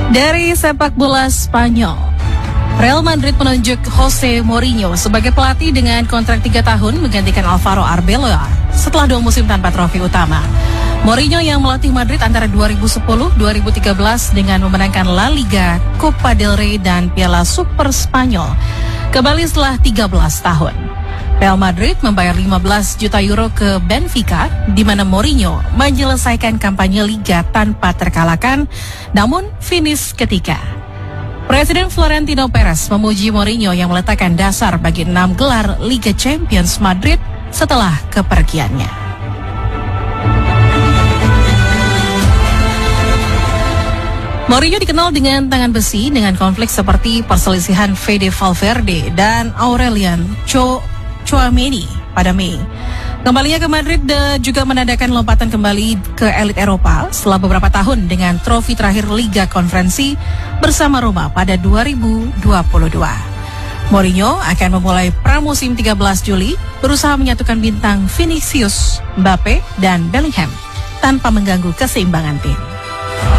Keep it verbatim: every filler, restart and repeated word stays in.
Dari sepak bola Spanyol, Real Madrid menunjuk Jose Mourinho sebagai pelatih dengan kontrak tiga tahun menggantikan Alvaro Arbeloa setelah dua musim tanpa trofi utama. Mourinho yang melatih Madrid antara dua ribu sepuluh dua ribu tiga belas dengan memenangkan La Liga, Copa del Rey dan Piala Super Spanyol kembali setelah tiga belas tahun. Real Madrid membayar lima belas juta euro ke Benfica, di mana Mourinho menyelesaikan kampanye Liga tanpa terkalahkan, namun finish ketiga. Presiden Florentino Perez memuji Mourinho yang meletakkan dasar bagi enam gelar Liga Champions Madrid setelah kepergiannya. Mourinho dikenal dengan tangan besi dengan konflik seperti perselisihan Fede Valverde dan Aurelian Tchouaméni pada Mei. Kembalinya ke Madrid de, juga menandakan lompatan kembali ke elit Eropa setelah beberapa tahun dengan trofi terakhir Liga Konferensi bersama Roma pada dua ribu dua puluh dua. Mourinho akan memulai pramusim tiga belas Juli berusaha menyatukan bintang Vinicius, Mbappe, dan Bellingham tanpa mengganggu keseimbangan tim.